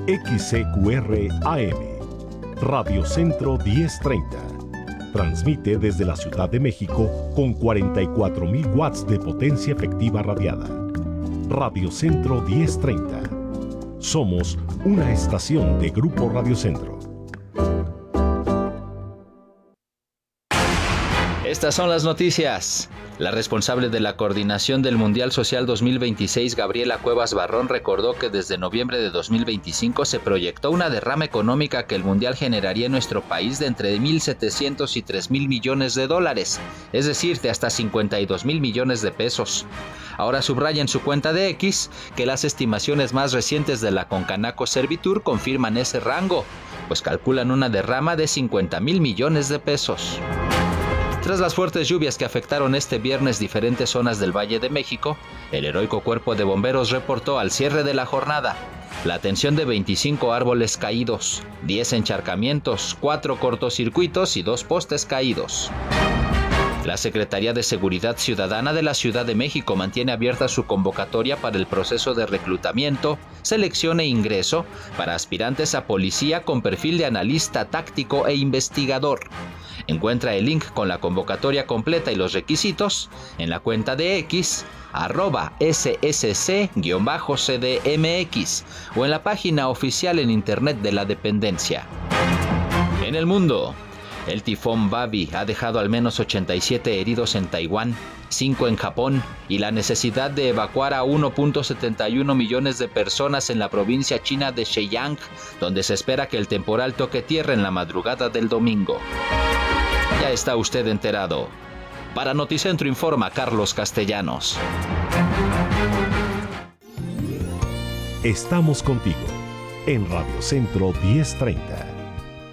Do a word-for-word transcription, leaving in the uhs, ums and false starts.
X C Q R A M, Radio Centro diez treinta. Transmite desde la Ciudad de México con cuarenta y cuatro mil watts de potencia efectiva radiada. Radio Centro diez treinta. Somos una estación de Grupo Radio Centro. Estas son las noticias. La responsable de la coordinación del Mundial Social dos mil veintiséis, Gabriela Cuevas Barrón, recordó que desde noviembre de dos mil veinticinco se proyectó una derrama económica que el Mundial generaría en nuestro país de entre mil setecientos y tres mil millones de dólares, es decir, de hasta cincuenta y dos mil millones de pesos. Ahora subraya en su cuenta de X que las estimaciones más recientes de la Concanaco Servitur confirman ese rango, pues calculan una derrama de cincuenta mil millones de pesos. Tras las fuertes lluvias que afectaron este viernes diferentes zonas del Valle de México, el heroico Cuerpo de Bomberos reportó al cierre de la jornada la atención de veinticinco árboles caídos, diez encharcamientos, cuatro cortocircuitos y dos postes caídos. La Secretaría de Seguridad Ciudadana de la Ciudad de México mantiene abierta su convocatoria para el proceso de reclutamiento, selección e ingreso para aspirantes a policía con perfil de analista táctico e investigador. Encuentra el link con la convocatoria completa y los requisitos en la cuenta de X, arroba S S C C D M X, o en la página oficial en internet de la dependencia. En el mundo, el tifón Babi ha dejado al menos ochenta y siete heridos en Taiwán, cinco en Japón, y la necesidad de evacuar a uno punto setenta y uno millones de personas en la provincia china de Zhejiang, donde se espera que el temporal toque tierra en la madrugada del domingo. Ya está usted enterado. Para Noticentro informa Carlos Castellanos. Estamos contigo en Radio Centro diez treinta.